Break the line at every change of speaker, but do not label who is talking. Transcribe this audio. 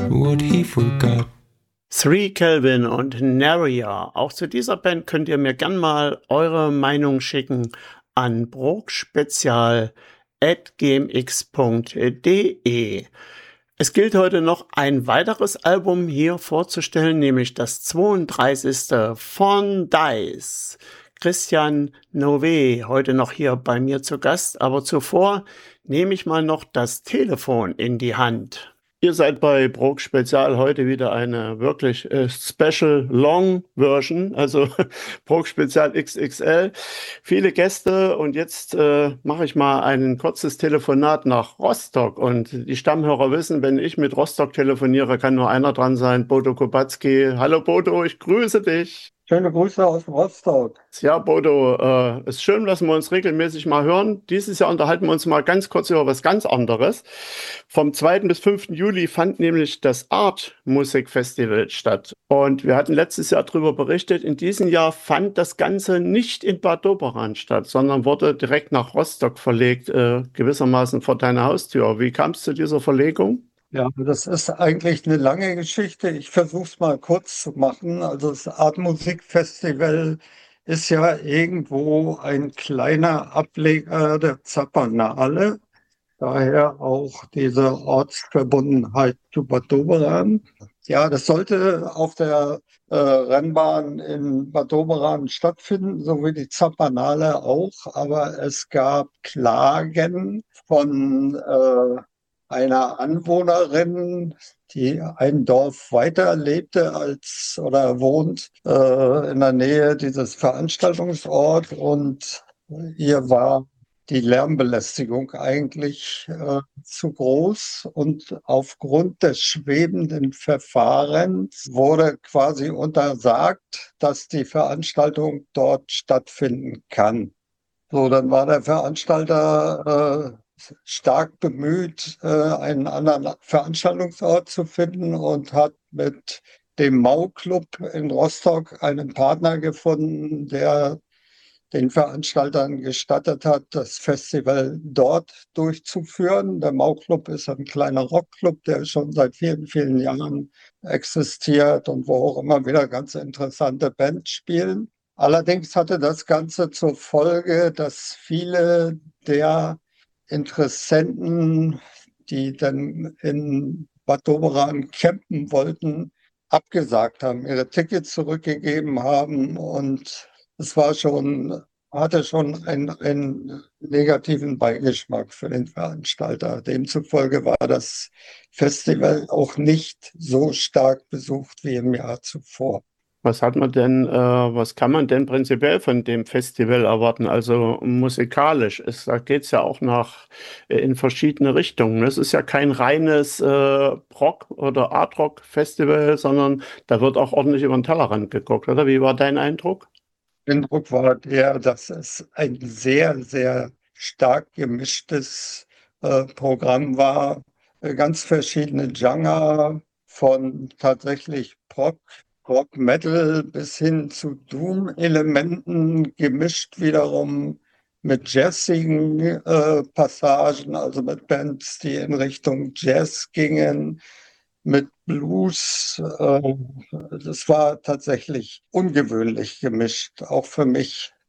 what he forgot.
Three Kelvin und Naria. Auch zu dieser Band könnt ihr mir gern mal eure Meinung schicken an brogspezial@gmx.de. Es gilt heute noch ein weiteres Album hier vorzustellen, nämlich das 32. von Dice. Christian Nové, heute noch hier bei mir zu Gast, aber zuvor nehme ich mal noch das Telefon in die Hand. Ihr seid bei Brok Spezial heute wieder eine wirklich Special Long Version, also Brok Spezial XXL. Viele Gäste und jetzt mache ich mal ein kurzes Telefonat nach Rostock. Und die Stammhörer wissen, wenn ich mit Rostock telefoniere, kann nur einer dran sein, Bodo Kopatzky. Hallo Bodo, ich grüße dich.
Schöne Grüße aus Rostock.
Ja, Bodo, ist schön, dass wir uns regelmäßig mal hören. Dieses Jahr unterhalten wir uns mal ganz kurz über was ganz anderes. Vom 2. bis 5. Juli fand nämlich das Art Musikfestival statt. Und wir hatten letztes Jahr darüber berichtet, in diesem Jahr fand das Ganze nicht in Bad Doberan statt, sondern wurde direkt nach Rostock verlegt, gewissermaßen vor deiner Haustür. Wie kam es zu dieser Verlegung?
Ja, das ist eigentlich eine lange Geschichte. Ich versuche es mal kurz zu machen. Also das Art Musikfestival ist ja irgendwo ein kleiner Ableger der Zappernale. Daher auch diese Ortsverbundenheit zu Bad Doberan. Ja, das sollte auf der Rennbahn in Bad Doberan stattfinden, so wie die Zappernale auch. Aber es gab Klagen von einer Anwohnerin, die ein Dorf weiter lebte als oder wohnt in der Nähe dieses Veranstaltungsorts, und ihr war die Lärmbelästigung eigentlich zu groß, und aufgrund des schwebenden Verfahrens wurde quasi untersagt, dass die Veranstaltung dort stattfinden kann. So, dann war der Veranstalter stark bemüht, einen anderen Veranstaltungsort zu finden, und hat mit dem Mau-Club in Rostock einen Partner gefunden, der den Veranstaltern gestattet hat, das Festival dort durchzuführen. Der Mau-Club ist ein kleiner Rockclub, der schon seit vielen, vielen Jahren existiert und wo auch immer wieder ganz interessante Bands spielen. Allerdings hatte das Ganze zur Folge, dass viele der Interessenten, die dann in Bad Doberan campen wollten, abgesagt haben, ihre Tickets zurückgegeben haben, und es hatte schon einen negativen Beigeschmack für den Veranstalter. Demzufolge war das Festival auch nicht so stark besucht wie im Jahr zuvor.
Was kann man denn prinzipiell von dem Festival erwarten? Also musikalisch, da geht es ja auch in verschiedene Richtungen. Es ist ja kein reines Rock- oder Art-Rock-Festival, sondern da wird auch ordentlich über den Tellerrand geguckt, oder? Wie war dein Eindruck?
Eindruck war der, dass es ein sehr, sehr stark gemischtes Programm war. Ganz verschiedene Genre, von tatsächlich Rock Metal bis hin zu Doom-Elementen, gemischt wiederum mit jazzigen Passagen, also mit Bands, die in Richtung Jazz gingen, mit Blues. Das war tatsächlich ungewöhnlich gemischt, auch für mich.